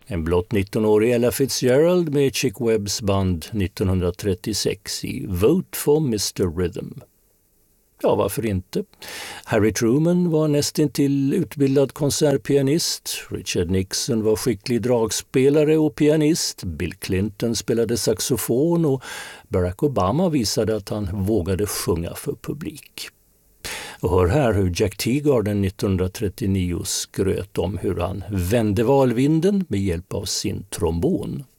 En blott 19-årig Ella Fitzgerald med Chick Webbs band 1936 i Vote for Mr. Rhythm. Ja, varför inte? Harry Truman var nästintill utbildad konsertpianist. Richard Nixon var skicklig dragspelare och pianist. Bill Clinton spelade saxofon och Barack Obama visade att han vågade sjunga för publik. Och hör här hur Jack Teagarden 1939 skröt om hur han vände valvinden med hjälp av sin trombon.